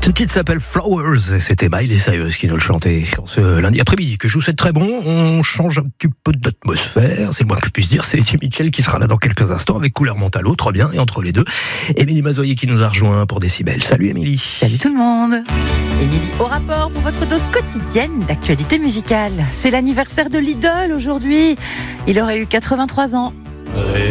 Ce titre s'appelle Flowers et c'était Miley Cyrus qui nous le chantait ce lundi après-midi, que je vous souhaite très bon. On change un petit peu d'atmosphère, c'est le moins que je puisse dire. C'est Eddie Mitchell qui sera là dans quelques instants avec Couleur Mentalo, trop bien. Et entre les deux, Émilie Mazoyer qui nous a rejoint pour Décibel. Salut Émilie. Salut tout le monde. Émilie au rapport pour votre dose quotidienne d'actualité musicale. C'est l'anniversaire de l'idole aujourd'hui. Il aurait eu 83 ans.